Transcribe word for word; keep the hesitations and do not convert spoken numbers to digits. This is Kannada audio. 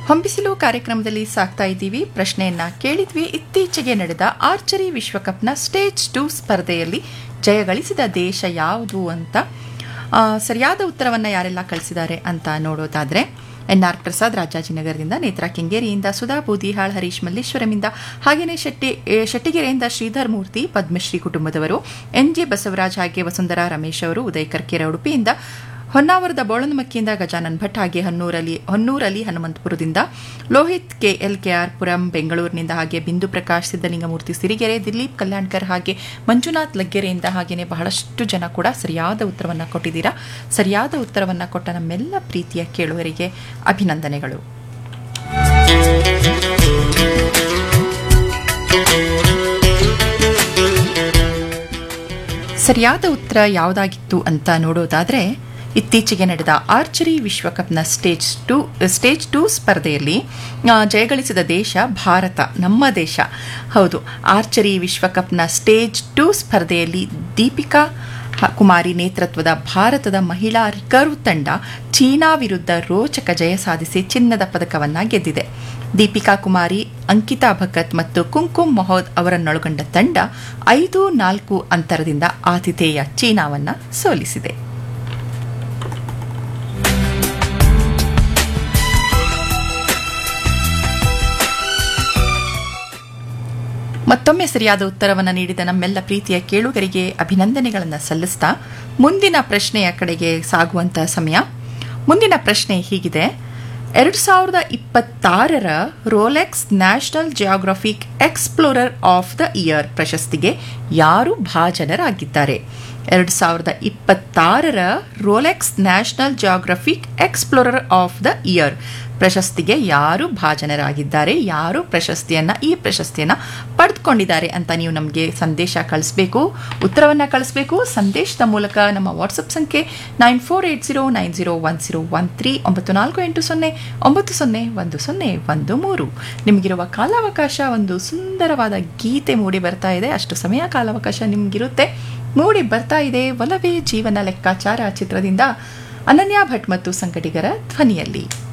ಹೊಂಬಿಸಿಲು ಕಾರ್ಯಕ್ರಮದಲ್ಲಿ ಸಾಕ್ತಾ ಇದ್ದೀವಿ. ಪ್ರಶ್ನೆಯನ್ನ ಕೇಳಿದ್ವಿ. ಇತ್ತೀಚೆಗೆ ನಡೆದ ಆರ್ಚರಿ ವಿಶ್ವಕಪ್ನ ಸ್ಟೇಜ್ ಟೂ ಸ್ಪರ್ಧೆಯಲ್ಲಿ ಜಯಗಳಿಸಿದ ದೇಶ ಯಾವುದು ಅಂತ ಸರಿಯಾದ ಉತ್ತರವನ್ನು ಯಾರೆಲ್ಲ ಕಳಿಸಿದ್ದಾರೆ ಅಂತ ನೋಡೋದಾದ್ರೆ ಎನ್ ಆರ್ ಪ್ರಸಾದ್ ರಾಜಾಜಿನಗರದಿಂದ, ನೇತ್ರಾ ಕೆಂಗೇರಿಯಿಂದ, ಸುಧಾ ಬೂದಿಹಾಳ್, ಹರೀಶ್ ಮಲ್ಲೇಶ್ವರಮಿಂದ, ಹಾಗೆಯೇ ಶೆಟ್ಟಿ ಶೆಟ್ಟಿಗೆರೆಯಿಂದ ಶ್ರೀಧರ್ ಮೂರ್ತಿ, ಪದ್ಮಶ್ರೀ ಕುಟುಂಬದವರು, ಎನ್ ಜೆ ಬಸವರಾಜ್, ಹಾಗೆ ವಸುಂಧರಾ ರಮೇಶ್ ಅವರು, ಉದಯ್ ಕರ್ಕೇರ ಉಡುಪಿಯಿಂದ, ಹೊನ್ನಾವರದ ಬೋಳನಮಕ್ಕಿಯಿಂದ ಗಜಾನನ್ ಭಟ್, ಹಾಗೆ ಹೊನ್ನೂರಲ್ಲಿ ಹೊನ್ನೂರಲ್ಲಿ ಹನುಮಂತಪುರದಿಂದ, Lohith K L K R Puram ಬೆಂಗಳೂರಿನಿಂದ, ಹಾಗೆ ಬಿಂದು ಪ್ರಕಾಶ್ ಸಿದ್ದಲಿಂಗಮೂರ್ತಿ ಸಿರಿಗೆರೆ, ದಿಲೀಪ್ ಕಲ್ಯಾಣ್ಕರ್, ಹಾಗೆ ಮಂಜುನಾಥ್ ಲಗ್ಗೆರೆಯಿಂದ, ಹಾಗೆಯೇ ಬಹಳಷ್ಟು ಜನ ಕೂಡ ಸರಿಯಾದ ಉತ್ತರವನ್ನು ಕೊಟ್ಟಿದ್ದೀರಾ. ಸರಿಯಾದ ಉತ್ತರವನ್ನು ಕೊಟ್ಟ ನಮ್ಮೆಲ್ಲ ಪ್ರೀತಿಯ ಕೇಳುವರಿಗೆ ಅಭಿನಂದನೆಗಳು. ಸರಿಯಾದ ಉತ್ತರ ಯಾವುದಾಗಿತ್ತು ಅಂತ ನೋಡೋದಾದ್ರೆ, ಇತ್ತೀಚೆಗೆ ನಡೆದ archery ವಿಶ್ವಕಪ್ನ stage two stage two ಸ್ಪರ್ಧೆಯಲ್ಲಿ ಜಯಗಳಿಸಿದ ದೇಶ ಭಾರತ, ನಮ್ಮ ದೇಶ. ಹೌದು, ಆರ್ಚರಿ ವಿಶ್ವಕಪ್ನ ಸ್ಟೇಜ್ ಟೂ ಸ್ಪರ್ಧೆಯಲ್ಲಿ ದೀಪಿಕಾ ಕುಮಾರಿ ನೇತೃತ್ವದ ಭಾರತದ ಮಹಿಳಾ ರಿಕರ್ವ್ ತಂಡ ಚೀನಾ ವಿರುದ್ಧ ರೋಚಕ ಜಯ ಸಾಧಿಸಿ ಚಿನ್ನದ ಪದಕವನ್ನು ಗೆದ್ದಿದೆ. ದೀಪಿಕಾ ಕುಮಾರಿ, ಅಂಕಿತಾ ಭಗತ್ ಮತ್ತು ಕುಂಕುಮ್ ಮೊಹೋದ್ ಅವರನ್ನೊಳಗೊಂಡ ತಂಡ ಐದು ನಾಲ್ಕು ಅಂತರದಿಂದ ಆತಿಥೇಯ ಚೀನಾವನ್ನು ಸೋಲಿಸಿದೆ. ಮತ್ತೊಮ್ಮೆ ಸರಿಯಾದ ಉತ್ತರವನ್ನು ನೀಡಿದ ನಮ್ಮೆಲ್ಲ ಪ್ರೀತಿಯ ಕೇಳುಗರಿಗೆ ಅಭಿನಂದನೆಗಳನ್ನು ಸಲ್ಲಿಸ್ತಾ ಮುಂದಿನ ಪ್ರಶ್ನೆಯ ಕಡೆಗೆ ಸಾಗುವಂತಹ ಸಮಯ. ಮುಂದಿನ ಪ್ರಶ್ನೆ ಹೀಗಿದೆ: ಎರಡು ಸಾವಿರದ ಇಪ್ಪತ್ತಾರರ Rolex national geographic explorer of the year ಪ್ರಶಸ್ತಿಗೆ ಯಾರು ಭಾಜನರಾಗಿದ್ದಾರೆ? ಎರಡು ಸಾವಿರದ ಇಪ್ಪತ್ತಾರರ Rolex national geographic explorer of the year ಪ್ರಶಸ್ತಿಗೆ ಯಾರು ಭಾಜನರಾಗಿದ್ದಾರೆ, ಯಾರು ಪ್ರಶಸ್ತಿಯನ್ನು ಈ ಪ್ರಶಸ್ತಿಯನ್ನು ಪಡೆದುಕೊಂಡಿದ್ದಾರೆ ಅಂತ ನೀವು ನಮಗೆ ಸಂದೇಶ ಕಳಿಸ್ಬೇಕು, ಉತ್ತರವನ್ನು ಕಳಿಸ್ಬೇಕು. ಸಂದೇಶದ ಮೂಲಕ ನಮ್ಮ ವಾಟ್ಸಪ್ ಸಂಖ್ಯೆ nine four eight zero nine zero one zero one three ಒಂಬತ್ತು ನಾಲ್ಕು ಎಂಟು ಸೊನ್ನೆ ಒಂಬತ್ತು ಸೊನ್ನೆ ಒಂದು ಸೊನ್ನೆ ಒಂದು ಮೂರು. ನಿಮಗಿರುವ ಕಾಲಾವಕಾಶ, ಒಂದು ಸುಂದರವಾದ ಗೀತೆ ಮೂಡಿ ಬರ್ತಾ ಇದೆ. ಅಷ್ಟು ಸಮಯ ಕಾಲಾವಕಾಶ ನಿಮಗಿರುತ್ತೆ. ಮೂಡಿ ಬರ್ತಾ ಇದೆ ಒಲವೇ ಜೀವನ ಲೆಕ್ಕಾಚಾರ ಚಿತ್ರದಿಂದ ಅನನ್ಯ ಭಟ್ ಮತ್ತು ಸಂಗಡಿಗರ ಧ್ವನಿಯಲ್ಲಿ.